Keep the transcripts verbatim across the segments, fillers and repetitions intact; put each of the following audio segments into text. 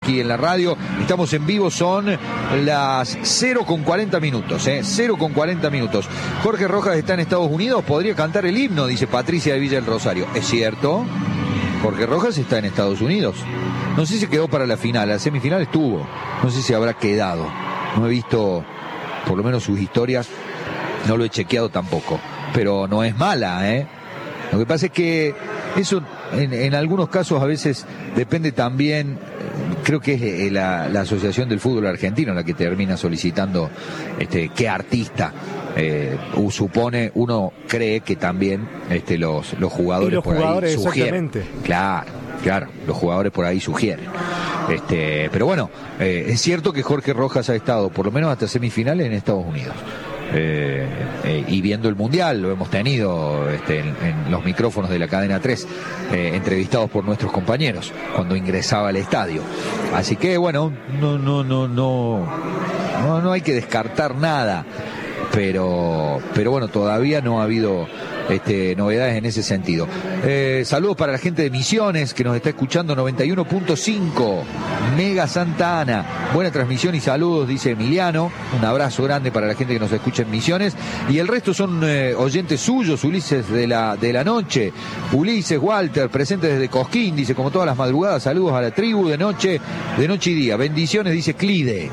aquí en la radio. Estamos en vivo, son las cero con cuarenta minutos, ¿eh? cero con cuarenta minutos. Jorge Rojas está en Estados Unidos, podría cantar el himno, dice Patricia de Villa del Rosario. ¿Es cierto? Jorge Rojas está en Estados Unidos. No sé si quedó para la final, la semifinal estuvo. No sé si habrá quedado. No he visto, por lo menos sus historias, no lo he chequeado tampoco. Pero no es mala, ¿eh? Lo que pasa es que eso en, en algunos casos a veces depende también, creo que es la, la Asociación del Fútbol Argentino la que termina solicitando este, qué artista eh, supone, uno cree que también este, los, los jugadores, y los por jugadores ahí sugieren. Exactamente. Claro, claro, los jugadores por ahí sugieren. Este, pero bueno, eh, es cierto que Jorge Rojas ha estado por lo menos hasta semifinales en Estados Unidos. Eh, eh, y viendo el Mundial, lo hemos tenido este, en, en los micrófonos de la cadena tres, eh, entrevistados por nuestros compañeros cuando ingresaba al estadio. Así que bueno, no, no, no, no, no, no hay que descartar nada, pero, pero bueno, todavía no ha habido este, novedades en ese sentido. Eh, saludos para la gente de Misiones que nos está escuchando, noventa y uno punto cinco, Mega Santa Ana. Buena transmisión y saludos, dice Emiliano. Un abrazo grande para la gente que nos escucha en Misiones. Y el resto son eh, oyentes suyos, Ulises de la, de la noche. Ulises, Walter, presente desde Cosquín, dice, como todas las madrugadas, saludos a la tribu de noche, de noche y día. Bendiciones, dice Clide.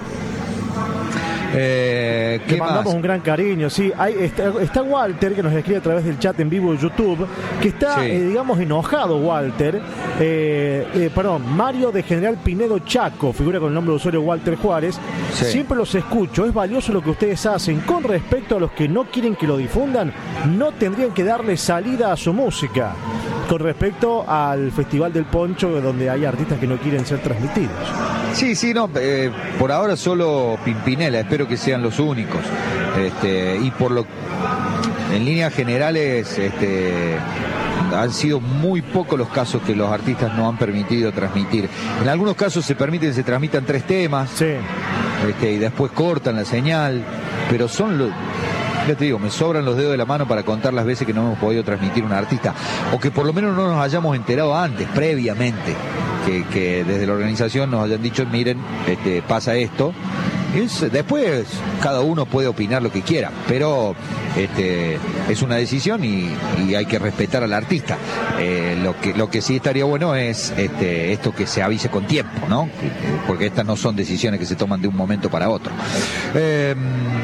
Eh, ¿qué Le mandamos más? un gran cariño, sí. Hay, está, está Walter, que nos escribe a través del chat en vivo de YouTube, que está, Sí. eh, digamos, enojado, Walter. Eh, eh, perdón, Mario de General Pinedo Chaco, figura con el nombre de usuario Walter Juárez. Sí. Siempre los escucho, es valioso lo que ustedes hacen. Con respecto a los que no quieren que lo difundan, no tendrían que darle salida a su música. Con respecto al Festival del Poncho, donde hay artistas que no quieren ser transmitidos. Sí, sí, no, eh, por ahora solo Pimpinela, espero que sean los únicos. Este, y por lo, en líneas generales, este, han sido muy pocos los casos que los artistas no han permitido transmitir. En algunos casos se permite que se transmitan tres temas, Sí. este, y después cortan la señal, pero son los... Ya te digo, me sobran los dedos de la mano para contar las veces que no hemos podido transmitir un artista, o que por lo menos no nos hayamos enterado antes, previamente, que, que desde la organización nos hayan dicho, miren, este, pasa esto. Es, después cada uno puede opinar lo que quiera, pero este, es una decisión y, y hay que respetar al artista. Eh, lo que lo que sí estaría bueno es este, esto, que se avise con tiempo, ¿no? Porque estas no son decisiones que se toman de un momento para otro. Eh,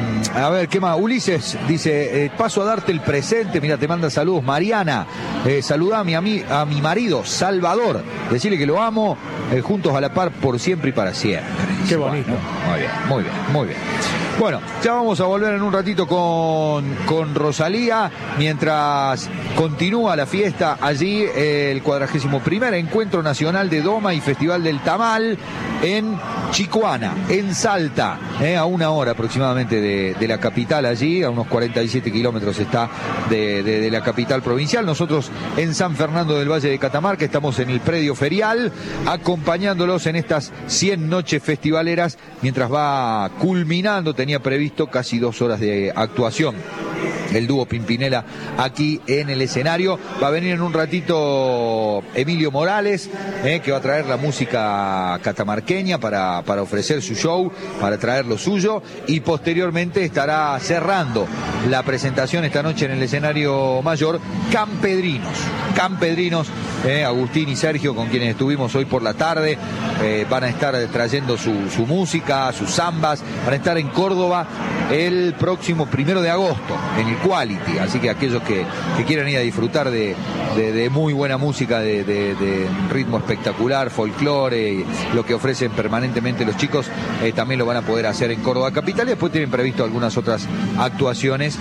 a ver, ¿qué más? Ulises dice, eh, paso a darte el presente. Mira, te manda saludos Mariana. Eh, saluda a mi, a, mi, a mi marido Salvador. Decirle que lo amo, eh, juntos a la par por siempre y para siempre. Qué bonito. Bueno, muy bien, muy bien, muy bien. Bueno, ya vamos a volver en un ratito con, con Rosalía, mientras continúa la fiesta allí, eh, el cuadragésimo primer Encuentro Nacional de Doma y Festival del Tamal en Chicoana, en Salta, eh, a una hora aproximadamente de, de la capital allí, a unos cuarenta y siete kilómetros está de, de, de la capital provincial. Nosotros en San Fernando del Valle de Catamarca estamos en el predio ferial, acompañándolos en estas cien noches festivaleras, mientras va culminando, tenía previsto casi dos horas de actuación el dúo Pimpinela aquí en el escenario. Va a venir en un ratito Emilio Morales, eh, que va a traer la música catamarqueña para, para ofrecer su show, para traer lo suyo, y posteriormente estará cerrando la presentación esta noche en el escenario mayor Campedrinos. Campedrinos, eh, Agustín y Sergio, con quienes estuvimos hoy por la tarde, eh, van a estar trayendo su, su música, sus zambas, van a estar en Córdoba el próximo primero de agosto en el Quality, así que aquellos que, que quieran ir a disfrutar de, de, de muy buena música, de, de, de ritmo espectacular, folclore, lo que ofrecen permanentemente los chicos, eh, también lo van a poder hacer en Córdoba capital, y después tienen previsto algunas otras actuaciones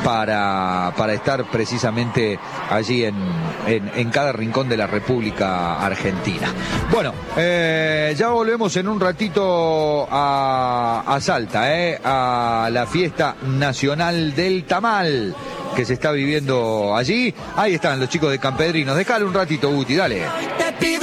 para, para estar precisamente allí en, en, en cada rincón de la República Argentina. Bueno, eh, ya volvemos en un ratito a, a Salta, eh, a la fiesta nacional del tamal que se está viviendo allí. Ahí están los chicos de Campedrinos. Dejale un ratito, Guti, dale.